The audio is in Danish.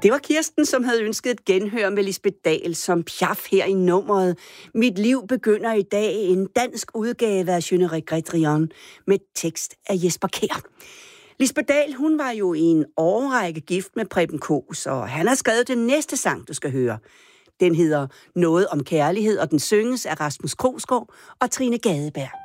Det var Kirsten, som havde ønsket et genhør med Lisbeth Dahl som Piaf her i nummeret. Mit liv begynder i dag, en dansk udgave af Je ne regrette rien med tekst af Jesper Kjær. Lisbeth Dahl, hun var jo i en årrække gift med Preben Kaas, og han har skrevet den næste sang, du skal høre. Den hedder Noget om kærlighed, og den synges af Rasmus Krogsgaard og Trine Gadeberg.